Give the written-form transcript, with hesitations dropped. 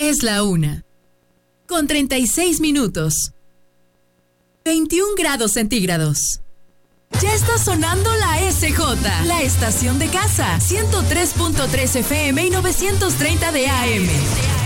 Es la 1:36. 21 grados centígrados. Ya está sonando la SJ, la estación de casa, 103.3 FM y 930 de AM.